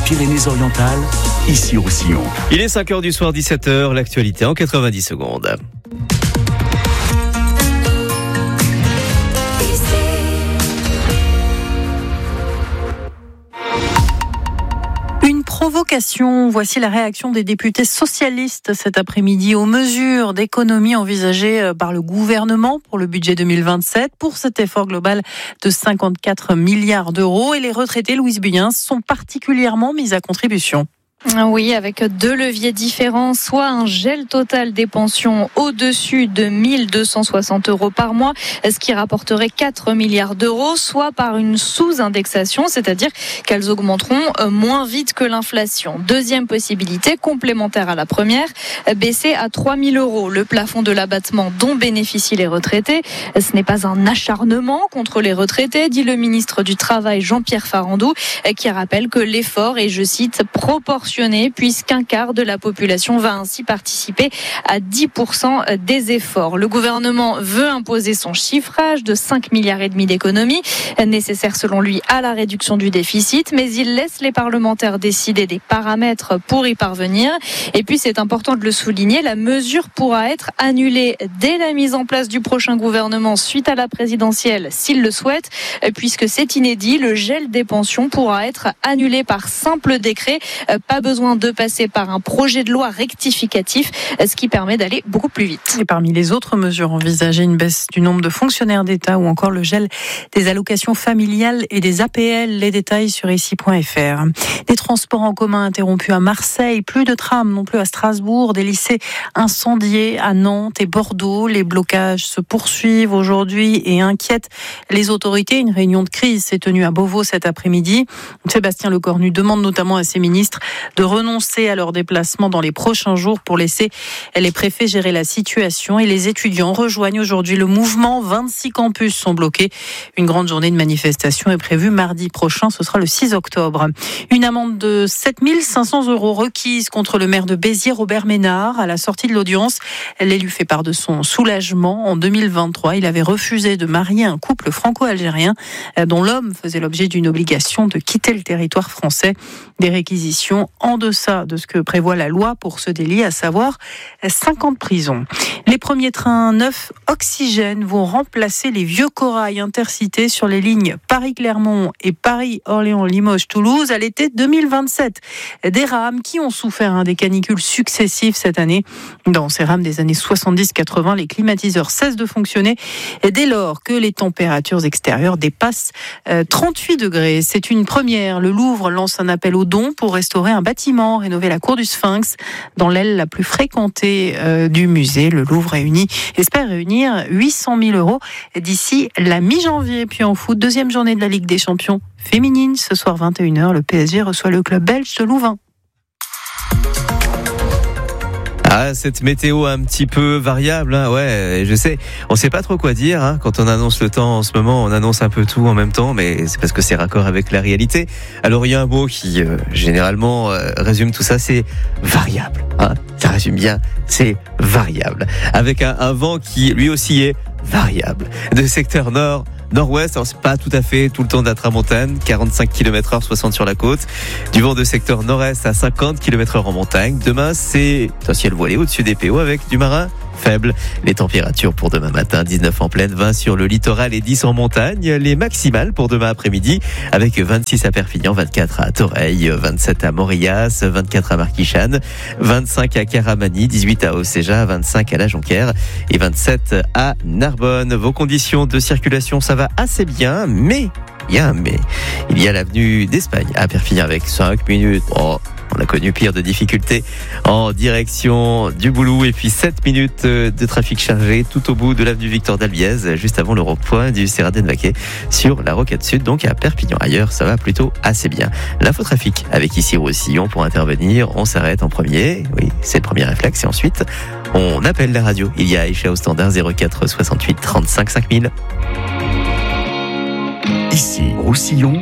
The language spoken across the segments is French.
Pyrénées-Orientales, ici Roussillon. Il est 5h du soir, 17h, l'actualité en 90 secondes. Provocation, voici la réaction des députés socialistes cet après-midi aux mesures d'économie envisagées par le gouvernement pour le budget 2027 pour cet effort global de 54 milliards d'euros. Et les retraités, Louise Buyens, sont particulièrement mis à contribution. Oui, avec deux leviers différents, soit un gel total des pensions au-dessus de 1 260 € par mois, ce qui rapporterait 4 milliards d'euros, soit par une sous-indexation, c'est-à-dire qu'elles augmenteront moins vite que l'inflation. Deuxième possibilité, complémentaire à la première, baisser à 3 000 € le plafond de l'abattement dont bénéficient les retraités. Ce n'est pas un acharnement contre les retraités, dit le ministre du Travail Jean-Pierre Farandou, qui rappelle que l'effort est, je cite, proportionné puisqu'un quart de la population va ainsi participer à 10% des efforts. Le gouvernement veut imposer son chiffrage de 5 milliards et demi d'économies, nécessaire selon lui à la réduction du déficit, mais il laisse les parlementaires décider des paramètres pour y parvenir. Et puis c'est important de le souligner, la mesure pourra être annulée dès la mise en place du prochain gouvernement suite à la présidentielle s'il le souhaite, puisque c'est inédit, le gel des pensions pourra être annulé par simple décret. Pas besoin de passer par un projet de loi rectificatif, ce qui permet d'aller beaucoup plus vite. Et parmi les autres mesures envisagées, une baisse du nombre de fonctionnaires d'État ou encore le gel des allocations familiales et des APL. Les détails sur ici.fr. Des transports en commun interrompus à Marseille, plus de trams non plus à Strasbourg, des lycées incendiés à Nantes et Bordeaux. Les blocages se poursuivent aujourd'hui et inquiètent les autorités. Une réunion de crise s'est tenue à Beauvau cet après-midi. Sébastien Lecornu demande notamment à ses ministres de renoncer à leur déplacement dans les prochains jours pour laisser les préfets gérer la situation. Et les étudiants rejoignent aujourd'hui le mouvement. 26 campus sont bloqués. Une grande journée de manifestation est prévue mardi prochain, ce sera le 6 octobre. Une amende de 7 500 € requise contre le maire de Béziers, Robert Ménard. À la sortie de l'audience, l'élu fait part de son soulagement. En 2023, il avait refusé de marier un couple franco-algérien dont l'homme faisait l'objet d'une obligation de quitter le territoire français. Des réquisitions en deçà de ce que prévoit la loi pour ce délit, à savoir 5 ans de prison. Les premiers trains neufs Oxygène vont remplacer les vieux corails intercités sur les lignes Paris-Clermont et Paris-Orléans-Limoges-Toulouse à l'été 2027. Des rames qui ont souffert des canicules successives cette année. Dans ces rames des années 70-80, les climatiseurs cessent de fonctionner et dès lors que les températures extérieures dépassent 38 degrés. C'est une première. Le Louvre lance un appel aux dons pour restaurer un bâtiment, rénover la cour du Sphinx dans l'aile la plus fréquentée du musée. Le Louvre espère réunir 800 000 € d'ici la mi-janvier. Puis en foot, deuxième journée de la Ligue des Champions féminine. Ce soir 21h, le PSG reçoit le club belge de Louvain. Ah, cette météo un petit peu variable, ouais, je sais, on sait pas trop quoi dire, quand on annonce le temps en ce moment, on annonce un peu tout en même temps, mais c'est parce que c'est raccord avec la réalité. Alors il y a un mot qui généralement résume tout ça, c'est variable, ça résume bien, c'est variable, avec un vent qui lui aussi est variable, de secteur nord-ouest, alors c'est pas tout à fait tout le temps de la tramontane, 45 km/h, 60 sur la côte, du vent de secteur nord-est à 50 km/h en montagne. Demain, c'est un ciel voilé au-dessus des PO avec du marin faible. Les températures pour demain matin, 19 en plaine, 20 sur le littoral et 10 en montagne. Les maximales pour demain après-midi avec 26 à Perpignan, 24 à Toreil, 27 à Morias, 24 à Marquichane, 25 à Caramani, 18 à Océja, 25 à La Jonquière et 27 à Narbonne. Vos conditions de circulation, ça va assez bien, mais il y a un mais. Il y a l'avenue d'Espagne à Perpignan avec 5 minutes. On a connu pire de difficultés en direction du Boulou et puis 7 minutes de trafic chargé tout au bout de l'avenue Victor d'Albiez, juste avant le rond-point du Serradine-Vaquet sur la Rocade Sud, donc à Perpignan. Ailleurs, ça va plutôt assez bien. L'infotrafic avec ici Roussillon pour intervenir. On s'arrête en premier. Oui, c'est le premier réflexe et ensuite, on appelle la radio. Il y a Aïcha au standard 04 68 35 5000. Ici Roussillon.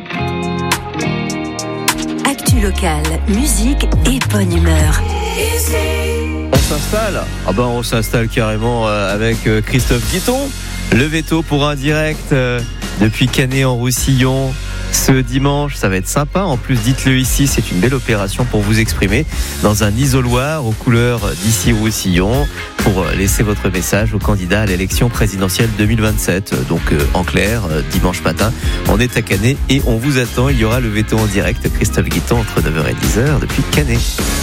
Actu locale, musique et bonne humeur. On s'installe ? On s'installe carrément avec Christophe Guiton. Le veto pour un direct depuis Canet en Roussillon. Ce dimanche, ça va être sympa. En plus, dites-le ici, c'est une belle opération pour vous exprimer dans un isoloir aux couleurs d'Issy-Roussillon pour laisser votre message au candidat à l'élection présidentielle 2027. Donc, en clair, dimanche matin, on est à Canet et on vous attend. Il y aura le veto en direct. Christophe Guiton entre 9h et 10h depuis Canet.